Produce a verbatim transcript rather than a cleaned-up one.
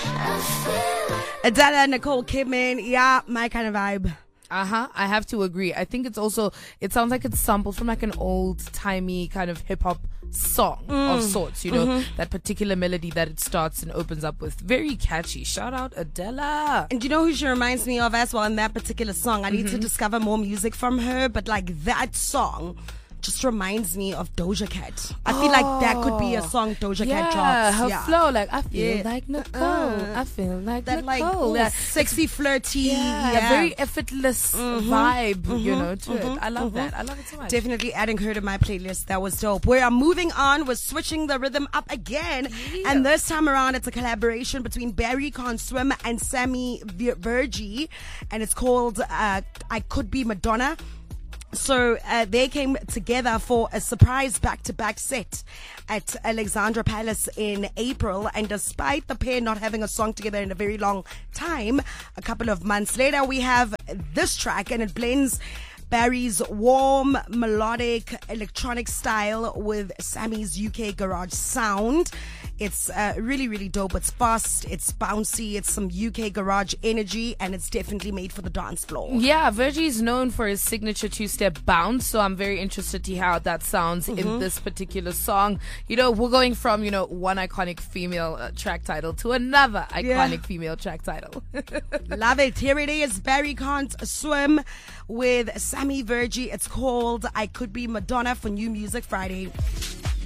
Adela, Nicole Kidman, yeah, my kind of vibe. Uh-huh. I have to agree. I think it's also, it sounds like it's sampled from like an old-timey kind of hip-hop song mm. of sorts, you know, mm-hmm. that particular melody that it starts and opens up with. Very catchy. Shout out Adela. And you know who she reminds me of as well in that particular song? I need mm-hmm. to discover more music from her, but like that song just reminds me of Doja Cat. I feel oh, like that could be a song Doja yeah, Cat drops. Her yeah, flow, like I feel yeah. like Nicole. Uh, I feel like that, Nicole. like, ooh, sexy, flirty, yeah, yeah. very effortless mm-hmm. vibe, mm-hmm. you know, to mm-hmm. it. I love mm-hmm. that. I love it so much. Definitely adding her to my playlist. That was dope. We are moving on. We're switching the rhythm up again, yeah. and this time around, it's a collaboration between Barry Conswim and Sammy Verji, and it's called uh, "I Could Be Madonna." So uh, they came together for a surprise back-to-back set at Alexandra Palace in April. And despite the pair not having a song together in a very long time, a couple of months later, we have this track, and it blends Barry's warm, melodic, electronic style with Sammy's U K garage sound. It's uh, really, really dope. It's fast, it's bouncy, it's some U K garage energy, and it's definitely made for the dance floor. Yeah, Virgie is known for his signature two-step bounce, so I'm very interested to hear how that sounds mm-hmm. in this particular song. You know, we're going from, you know, one iconic female uh, track title to another iconic yeah. female track title. Love it. Here it is. Barry Can't Swim with Sammy Verji. It's called I Could Be Madonna for New Music Friday.